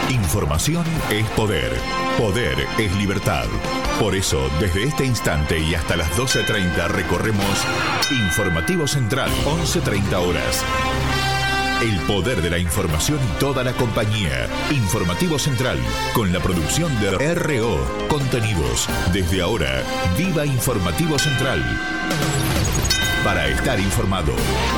Información es poder. Poder es libertad. Por eso, desde este instante y hasta las 12:30 recorremos Informativo Central, 11:30 horas. El poder de la información y toda la compañía. Informativo Central, con la producción de RO Contenidos. Desde ahora, viva Informativo Central. Para estar informado.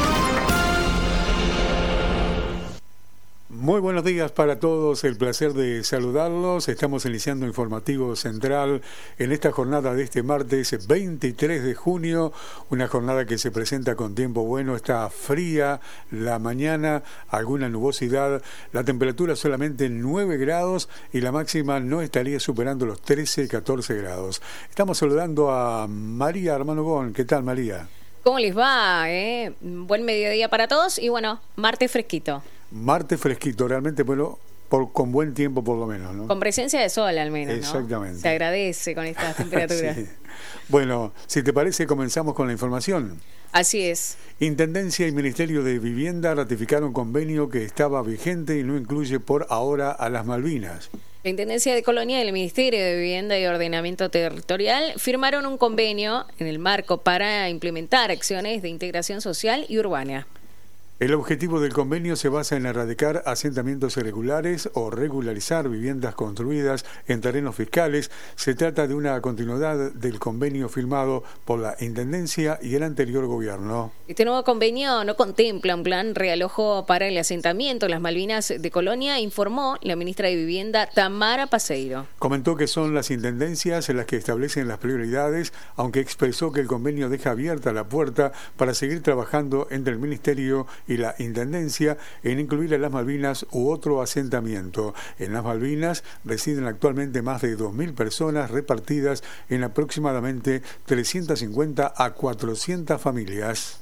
Muy buenos días para todos, el placer de saludarlos. Estamos iniciando Informativo Central en esta jornada de este martes 23 de junio, una jornada que se presenta con tiempo bueno. Está fría la mañana, alguna nubosidad, la temperatura solamente 9 grados y la máxima no estaría superando los 13-14 grados. Estamos saludando a María Hermano Gon. ¿Qué tal, María? ¿Cómo les va? Buen mediodía para todos y bueno, martes fresquito. Martes fresquito, realmente, bueno, con buen tiempo por lo menos, ¿no? Con presencia de sol al menos, ¿no? Exactamente. Se agradece con estas temperaturas. Sí. Bueno, si te parece, comenzamos con la información. Así es. Intendencia y Ministerio de Vivienda ratificaron convenio que estaba vigente y no incluye por ahora a las Malvinas. La Intendencia de Colonia y el Ministerio de Vivienda y Ordenamiento Territorial firmaron un convenio en el marco para implementar acciones de integración social y urbana. El objetivo del convenio se basa en erradicar asentamientos irregulares o regularizar viviendas construidas en terrenos fiscales. Se trata de una continuidad del convenio firmado por la Intendencia y el anterior gobierno. Este nuevo convenio no contempla un plan realojo para el asentamiento en las Malvinas de Colonia, informó la ministra de Vivienda Tamara Paseiro. Comentó que son las intendencias las que establecen las prioridades, aunque expresó que el convenio deja abierta la puerta para seguir trabajando entre el Ministerio y la Intendencia en incluir a las Malvinas u otro asentamiento. En las Malvinas residen actualmente más de 2.000 personas repartidas en aproximadamente 350 a 400 familias.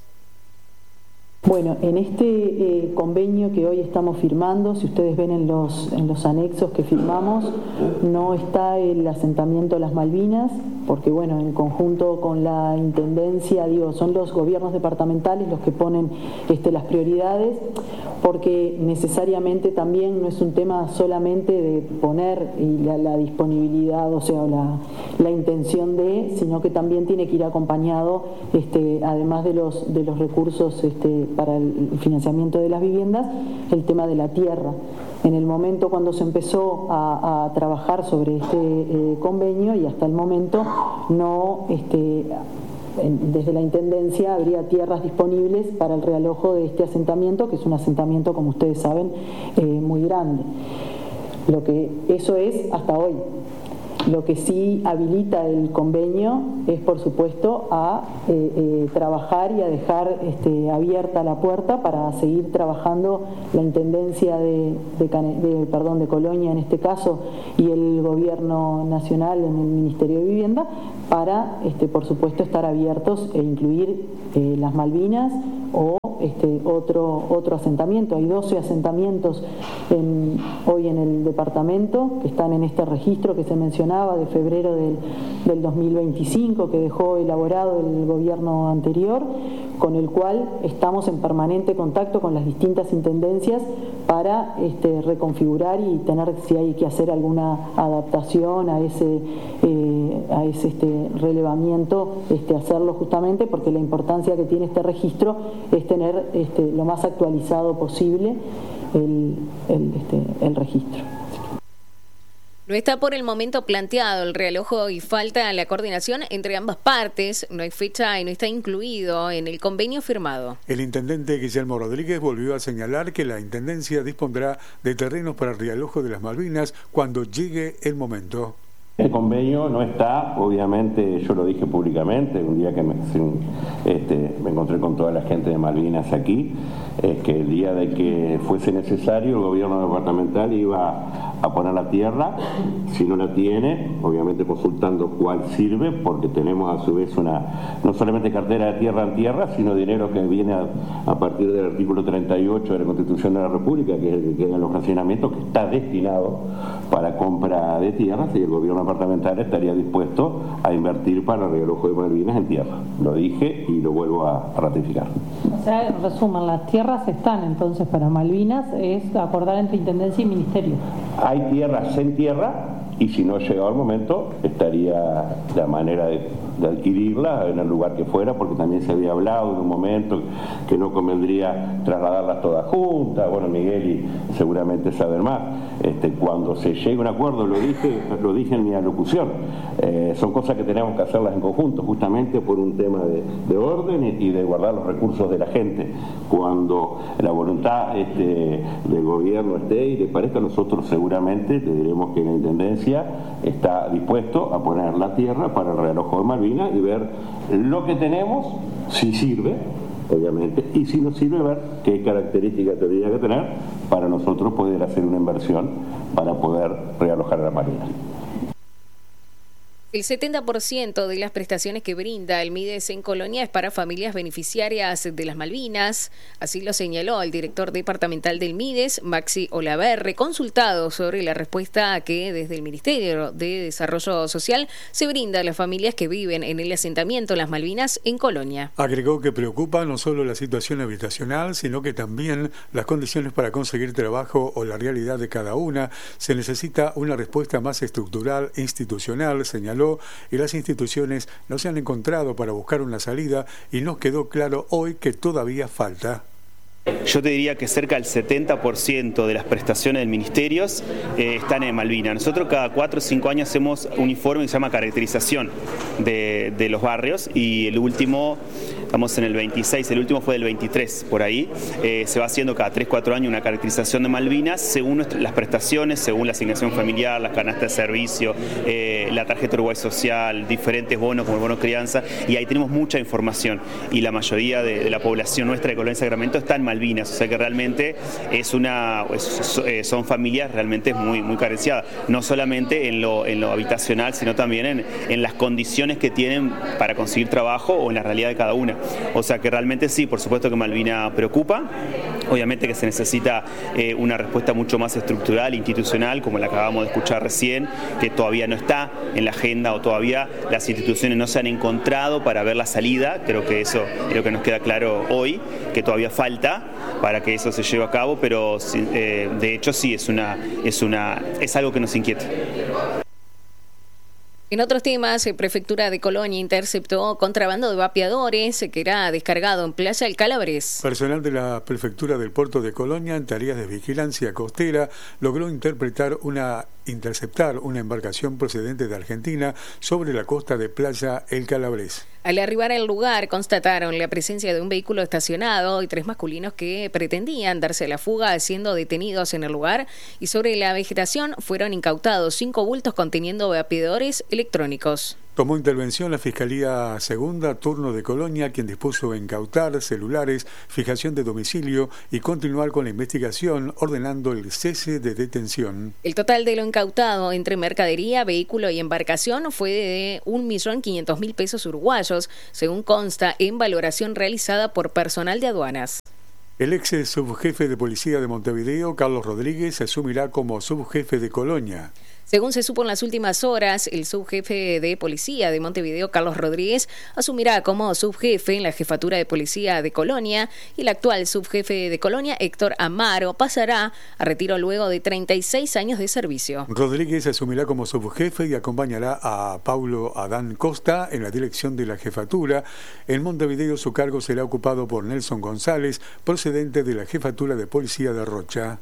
Bueno, en este convenio que hoy estamos firmando, si ustedes ven en los anexos que firmamos, no está el asentamiento Las Malvinas, porque bueno, en conjunto con la Intendencia, son los gobiernos departamentales los que ponen las prioridades, porque necesariamente también no es un tema solamente de poner la disponibilidad, o sea, la intención de, sino que también tiene que ir acompañado, además de los recursos para el financiamiento de las viviendas, el tema de la tierra. En el momento cuando se empezó a trabajar sobre este convenio y hasta el momento no, desde la Intendencia habría tierras disponibles para el realojo de este asentamiento, que es un asentamiento, como ustedes saben, muy grande. Eso es hasta hoy. Lo que sí habilita el convenio es, por supuesto, a trabajar y a dejar abierta la puerta para seguir trabajando la Intendencia de Colonia, en este caso, y el Gobierno Nacional en el Ministerio de Vivienda, para, por supuesto, estar abiertos e incluir las Malvinas o otro asentamiento. Hay 12 asentamientos hoy en el departamento que están en este registro que se mencionaba de febrero del 2025, que dejó elaborado el gobierno anterior, con el cual estamos en permanente contacto con las distintas intendencias para reconfigurar y tener, si hay que hacer alguna adaptación a ese relevamiento, hacerlo, justamente porque la importancia que tiene este registro es tener lo más actualizado posible el registro. No está por el momento planteado el realojo y falta la coordinación entre ambas partes. No hay fecha y no está incluido en el convenio firmado. El intendente Guillermo Rodríguez volvió a señalar que la Intendencia dispondrá de terrenos para el realojo de las Malvinas cuando llegue el momento. El convenio no está, obviamente, yo lo dije públicamente, un día que me encontré con toda la gente de Malvinas aquí, que el día de que fuese necesario el gobierno departamental iba a poner la tierra, si no la tiene, obviamente consultando cuál sirve, porque tenemos a su vez no solamente cartera de tierra en tierra, sino dinero que viene a partir del artículo 38 de la Constitución de la República, que es el que queda en los fraccionamientos, que está destinado para compra de tierras, y el gobierno departamental estaría dispuesto a invertir para el realojo de Malvinas en tierra. Lo dije y lo vuelvo a ratificar. O sea, en resumen, las tierras están entonces para Malvinas, es acordar entre Intendencia y Ministerio. Hay tierras en tierra y si no llegado el momento estaría la manera de adquirirla en el lugar que fuera, porque también se había hablado en un momento que no convendría trasladarlas todas juntas. Bueno, Miguel y seguramente saben más. Cuando se llegue a un acuerdo, lo dije en mi alocución, son cosas que tenemos que hacerlas en conjunto, justamente por un tema de orden y de guardar los recursos de la gente. Cuando la voluntad del gobierno esté y le parezca, nosotros seguramente le diremos que la Intendencia está dispuesto a poner la tierra para el realojo de Malvinas y ver lo que tenemos, si sirve, obviamente, y si no sirve, ver qué características tendría que tener para nosotros poder hacer una inversión para poder realojar a las Malvinas. El 70% de las prestaciones que brinda el MIDES en Colonia es para familias beneficiarias de las Malvinas. Así lo señaló el director departamental del MIDES, Maxi Olaverre, consultado sobre la respuesta que desde el Ministerio de Desarrollo Social se brinda a las familias que viven en el asentamiento Las Malvinas en Colonia. Agregó que preocupa no solo la situación habitacional, sino que también las condiciones para conseguir trabajo o la realidad de cada una. Se necesita una respuesta más estructural e institucional, señaló, y las instituciones no se han encontrado para buscar una salida y nos quedó claro hoy que todavía falta. Yo te diría que cerca del 70% de las prestaciones del Ministerio están en Malvinas. Nosotros cada 4 o 5 años hacemos un informe que se llama caracterización de los barrios y el último, estamos en el 26, el último fue del 23, por ahí. Se va haciendo cada 3 o 4 años una caracterización de Malvinas según las prestaciones, según la asignación familiar, las canastas de servicio, la tarjeta Uruguay Social, diferentes bonos como el bono crianza, y ahí tenemos mucha información y la mayoría de la población nuestra de Colonia y Sacramento está en Malvinas, o sea que realmente son familias realmente muy, muy carenciadas, no solamente en lo habitacional, sino también en las condiciones que tienen para conseguir trabajo o en la realidad de cada una. O sea que realmente sí, por supuesto que Malvinas preocupa, obviamente que se necesita una respuesta mucho más estructural, institucional, como la acabamos de escuchar recién, que todavía no está en la agenda o todavía las instituciones no se han encontrado para ver la salida. Creo que eso es lo que nos queda claro hoy, que todavía falta para que eso se lleve a cabo, pero de hecho sí, es algo que nos inquieta. En otros temas, Prefectura de Colonia interceptó contrabando de vapeadores que era descargado en Playa El Calabres. Personal de la Prefectura del Puerto de Colonia, en tareas de vigilancia costera, logró interceptar una embarcación procedente de Argentina sobre la costa de Playa El Calabres. Al arribar al lugar, constataron la presencia de un vehículo estacionado y 3 masculinos que pretendían darse la fuga, siendo detenidos en el lugar, y sobre la vegetación fueron incautados 5 bultos conteniendo vapeadores electrónicos. Tomó intervención la Fiscalía Segunda, turno de Colonia, quien dispuso incautar celulares, fijación de domicilio y continuar con la investigación, ordenando el cese de detención. El total de lo incautado entre mercadería, vehículo y embarcación fue de 1.500.000 pesos uruguayos, según consta en valoración realizada por personal de aduanas. El ex subjefe de policía de Montevideo, Carlos Rodríguez, se asumirá como subjefe de Colonia. Según se supo en las últimas horas, el subjefe de policía de Montevideo, Carlos Rodríguez, asumirá como subjefe en la jefatura de policía de Colonia y el actual subjefe de Colonia, Héctor Amaro, pasará a retiro luego de 36 años de servicio. Rodríguez asumirá como subjefe y acompañará a Paulo Adán Costa en la dirección de la jefatura. En Montevideo su cargo será ocupado por Nelson González, procedente de la jefatura de policía de Rocha.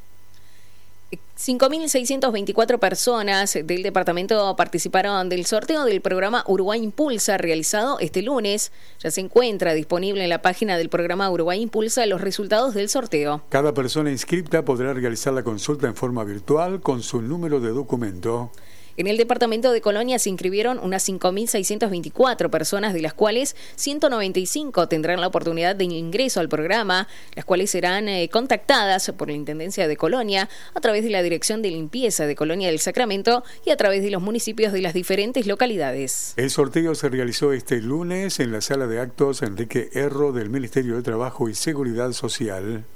5.624 personas del departamento participaron del sorteo del programa Uruguay Impulsa realizado este lunes. Ya se encuentra disponible en la página del programa Uruguay Impulsa los resultados del sorteo. Cada persona inscripta podrá realizar la consulta en forma virtual con su número de documento. En el departamento de Colonia se inscribieron unas 5.624 personas, de las cuales 195 tendrán la oportunidad de ingreso al programa, las cuales serán contactadas por la Intendencia de Colonia a través de la Dirección de Limpieza de Colonia del Sacramento y a través de los municipios de las diferentes localidades. El sorteo se realizó este lunes en la sala de actos Enrique Erro del Ministerio de Trabajo y Seguridad Social.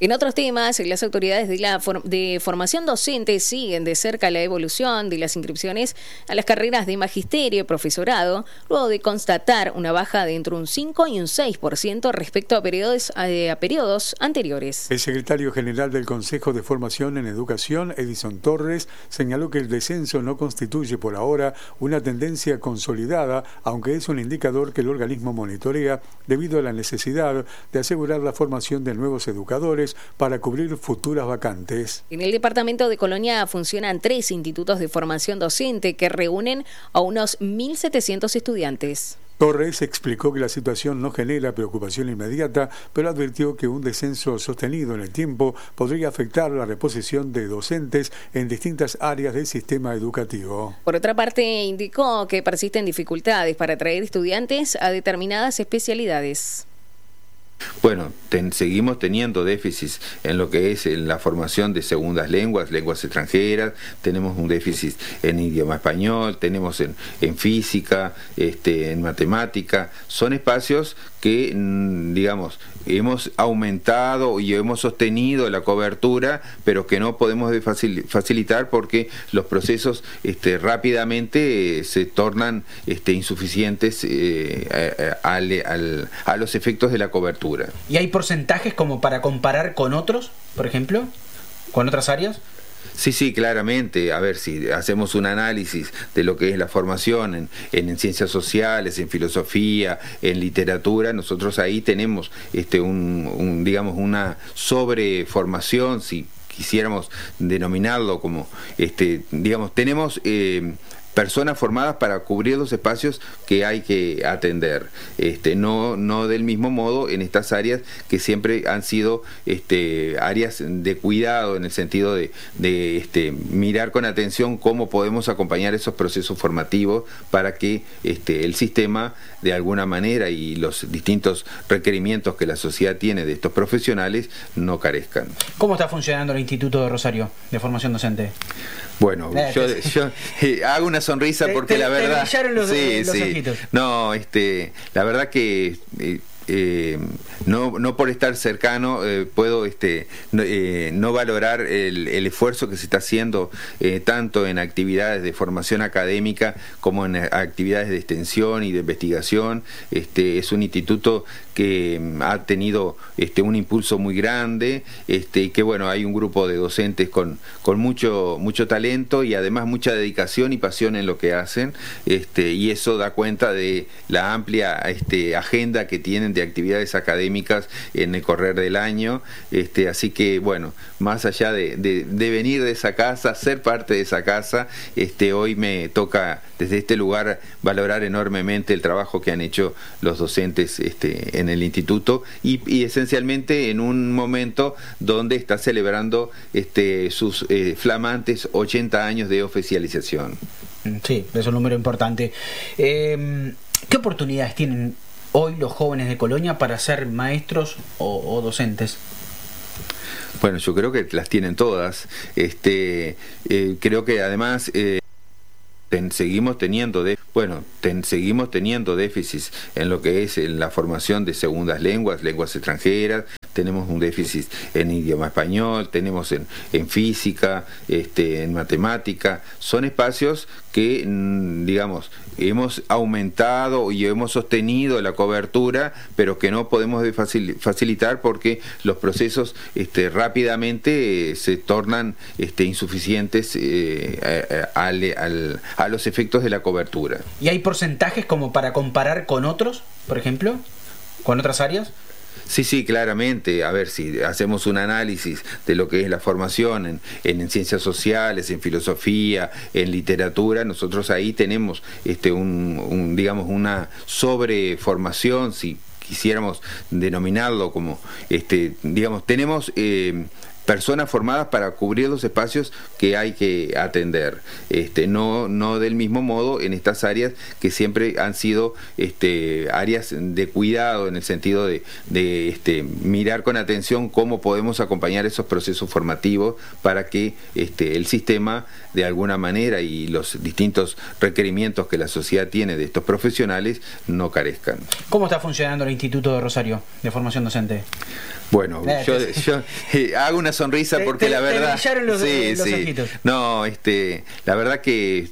En otros temas, las autoridades de formación docente siguen de cerca la evolución de las inscripciones a las carreras de magisterio y profesorado, luego de constatar una baja de entre un 5 y un 6% respecto a periodos anteriores. El secretario general del Consejo de Formación en Educación, Edison Torres, señaló que el descenso no constituye por ahora una tendencia consolidada, aunque es un indicador que el organismo monitorea debido a la necesidad de asegurar la formación de nuevos educadores para cubrir futuras vacantes. En el departamento de Colonia funcionan 3 institutos de formación docente que reúnen a unos 1.700 estudiantes. Torres explicó que la situación no genera preocupación inmediata, pero advirtió que un descenso sostenido en el tiempo podría afectar la reposición de docentes en distintas áreas del sistema educativo. Por otra parte, indicó que persisten dificultades para atraer estudiantes a determinadas especialidades. Bueno, seguimos teniendo déficits en lo que es en la formación de segundas lenguas extranjeras, tenemos un déficit en idioma español, tenemos en física, en matemática, son espacios que, digamos, hemos aumentado y hemos sostenido la cobertura, pero que no podemos facilitar porque los procesos rápidamente se tornan insuficientes a los efectos de la cobertura. ¿Y hay porcentajes como para comparar con otros, por ejemplo, con otras áreas? Sí, claramente. A ver, si hacemos un análisis de lo que es la formación en ciencias sociales, en filosofía, en literatura, nosotros ahí tenemos digamos, una sobreformación, si quisiéramos denominarlo como, digamos, tenemos personas formadas para cubrir los espacios que hay que atender, no del mismo modo en estas áreas que siempre han sido áreas de cuidado, en el sentido de mirar con atención cómo podemos acompañar esos procesos formativos para que el sistema de alguna manera y los distintos requerimientos que la sociedad tiene de estos profesionales no carezcan. ¿Cómo está funcionando el Instituto de Rosario de Formación Docente? Bueno, yo hago una sonrisa porque la verdad... Te brillaron los ojitos. No, la verdad que... no por estar cercano puedo no valorar el esfuerzo que se está haciendo tanto en actividades de formación académica como en actividades de extensión y de investigación. Es un instituto que ha tenido un impulso muy grande, y que bueno, hay un grupo de docentes con mucho talento y además mucha dedicación y pasión en lo que hacen, y eso da cuenta de la amplia agenda que tienen de actividades académicas en el correr del año, así que bueno, más allá de venir de esa casa, ser parte de esa casa, hoy me toca desde este lugar valorar enormemente el trabajo que han hecho los docentes en el instituto y esencialmente en un momento donde está celebrando sus flamantes 80 años de oficialización. Sí, es un número importante. ¿Qué oportunidades tienen hoy los jóvenes de Colonia para ser maestros o docentes? Bueno, yo creo que las tienen todas. Creo que además seguimos teniendo déficits en lo que es en la formación de segundas lenguas extranjeras, tenemos un déficit en idioma español, tenemos en física, en matemática, son espacios que, digamos, hemos aumentado y hemos sostenido la cobertura, pero que no podemos facilitar porque los procesos rápidamente se tornan insuficientes a los efectos de la cobertura. ¿Y hay porcentajes como para comparar con otros, por ejemplo, con otras áreas? Sí, claramente. A ver, si hacemos un análisis de lo que es la formación en ciencias sociales, en filosofía, en literatura, nosotros ahí tenemos digamos, una sobreformación, si quisiéramos denominarlo como, digamos, tenemos personas formadas para cubrir los espacios que hay que atender. No del mismo modo en estas áreas que siempre han sido áreas de cuidado, en el sentido de mirar con atención cómo podemos acompañar esos procesos formativos para que el sistema de alguna manera y los distintos requerimientos que la sociedad tiene de estos profesionales no carezcan. ¿Cómo está funcionando el Instituto de Rosario de Formación Docente? Bueno, yo hago una sonrisa porque la verdad... Te brillaron los ojitos. No, la verdad que...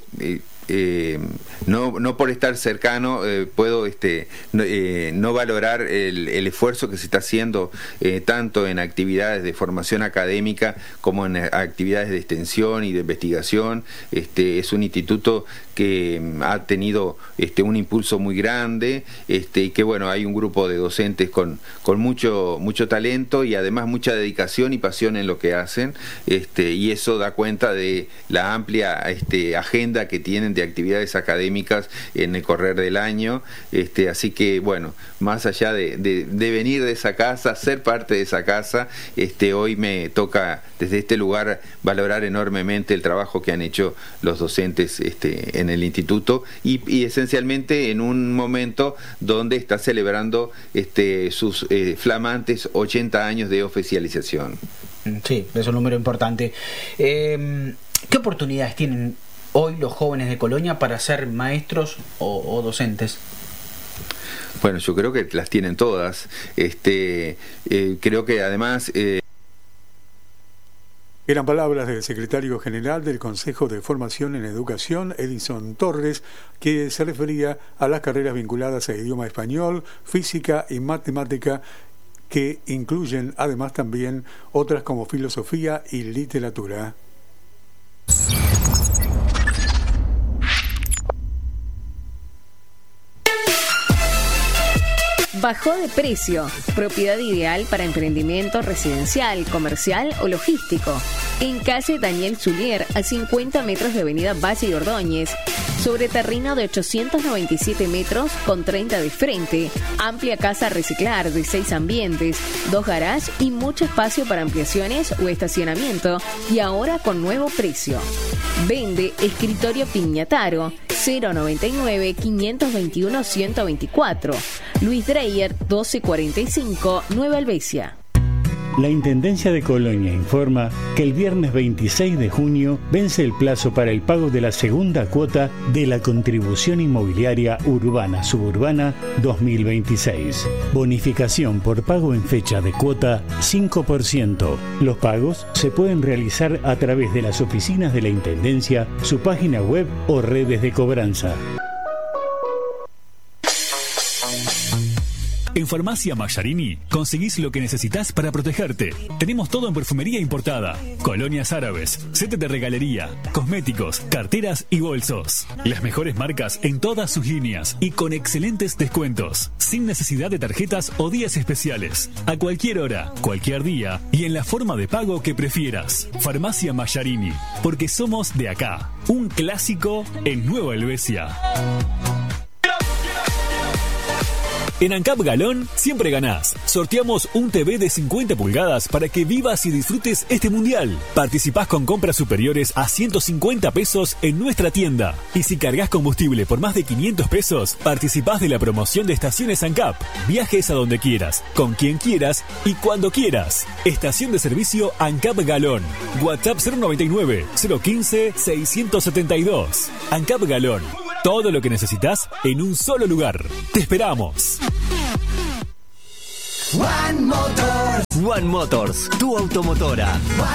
no por estar cercano puedo no valorar el esfuerzo que se está haciendo tanto en actividades de formación académica como en actividades de extensión y de investigación. Es un instituto que ha tenido un impulso muy grande y que bueno, hay un grupo de docentes con mucho talento y además mucha dedicación y pasión en lo que hacen, y eso da cuenta de la amplia agenda que tienen de actividades académicas en el correr del año, así que bueno, más allá de venir de esa casa, ser parte de esa casa, hoy me toca desde este lugar valorar enormemente el trabajo que han hecho los docentes en el instituto y esencialmente en un momento donde está celebrando sus flamantes 80 años de oficialización. Sí, es un número importante. ¿Qué oportunidades tienen hoy los jóvenes de Colonia para ser maestros o docentes? Bueno, yo creo que las tienen todas. Creo que además... Eran palabras del secretario general del Consejo de Formación en Educación, Edison Torres, que se refería a las carreras vinculadas a idioma español, física y matemática, que incluyen además también otras como filosofía y literatura. Bajó de precio. Propiedad ideal para emprendimiento residencial, comercial o logístico. En calle Daniel Zulier, a 50 metros de avenida Valle y Ordóñez. Sobre terreno de 897 metros con 30 de frente. Amplia casa a reciclar de 6 ambientes, 2 garages y mucho espacio para ampliaciones o estacionamiento. Y ahora con nuevo precio. Vende escritorio Piñataro 099 521 124. Luis Dreyer 1245, Nueva Helvecia. La Intendencia de Colonia informa que el viernes 26 de junio vence el plazo para el pago de la segunda cuota de la Contribución Inmobiliaria Urbana Suburbana 2026. Bonificación por pago en fecha de cuota 5%. Los pagos se pueden realizar a través de las oficinas de la Intendencia, su página web o redes de cobranza. En Farmacia Mayarini conseguís lo que necesitas para protegerte. Tenemos todo en perfumería importada, colonias árabes, set de regalería, cosméticos, carteras y bolsos. Las mejores marcas en todas sus líneas y con excelentes descuentos, sin necesidad de tarjetas o días especiales. A cualquier hora, cualquier día y en la forma de pago que prefieras. Farmacia Mayarini, porque somos de acá. Un clásico en Nueva Helvecia. En ANCAP Galón siempre ganás. Sorteamos un TV de 50 pulgadas para que vivas y disfrutes este mundial. Participás con compras superiores a 150 pesos en nuestra tienda. Y si cargas combustible por más de 500 pesos, participás de la promoción de estaciones ANCAP. Viajes a donde quieras, con quien quieras y cuando quieras. Estación de servicio ANCAP Galón. WhatsApp 099 015 672. ANCAP Galón. Todo lo que necesitas en un solo lugar. ¡Te esperamos! One Motors, tu automotora.